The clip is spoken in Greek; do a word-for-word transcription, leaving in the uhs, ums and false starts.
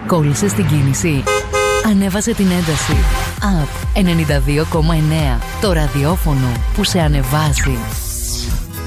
Κόλλησες την κίνηση. Ανέβασε την ένταση. App ενενήντα δύο κόμμα εννέα. Το ραδιόφωνο που σε ανεβάζει.